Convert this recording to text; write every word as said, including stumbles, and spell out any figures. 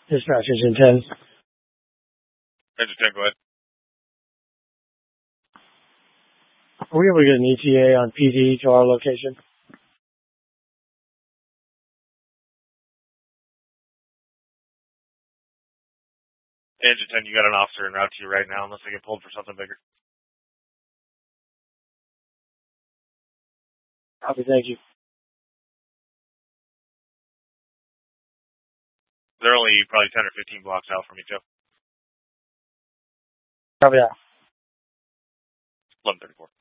Dispatch Engine ten. Engine ten, go ahead. Are we able to get an E T A on P D to our location? Engine ten, you got an officer en route to you right now, unless they get pulled for something bigger. Copy, thank you. They're only probably ten or fifteen blocks out from each other. Copy that. eleven thirty-four.